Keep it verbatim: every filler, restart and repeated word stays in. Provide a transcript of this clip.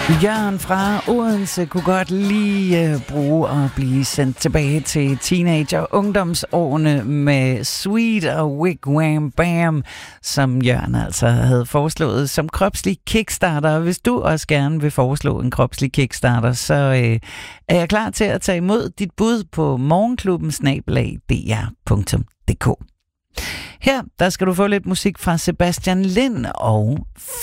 Jørgen fra Odense kunne godt lige uh, bruge at blive sendt tilbage til teenager- og ungdomsårene med Sweet og Wigwam Bam, som Jørgen altså havde foreslået som kropslig kickstarter. Hvis du også gerne vil foreslå en kropslig kickstarter, så uh, er jeg klar til at tage imod dit bud på morgenklubben snabel-a d r punktum d k. Her, der skal du få lidt musik fra Sebastian Lind og